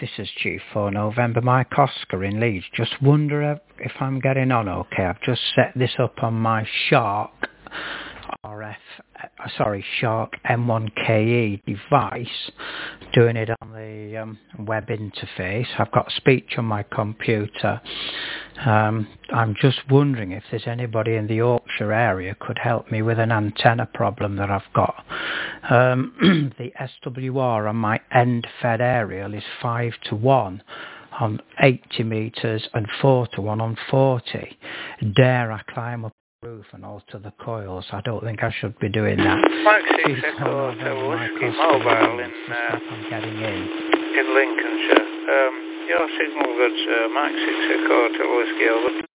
this is Chief for November Mike Oscar in Leeds. Just wonder if I'm getting on okay. I've just set this up on my Shark Shark M1KE device, doing it on the web interface. I've got speech on my computer. I'm just wondering if there's anybody in the Yorkshire area could help me with an antenna problem that I've got. The SWR on my end-fed aerial is 5:1 on 80 metres and 4:1 on 40. Dare I climb up the roof and alter the coils? I don't think I should be doing that. Mike 6 Echo Whiskey Mobile I'm getting in Lincolnshire. Your signal good, Mike 6 Echo Whiskey over.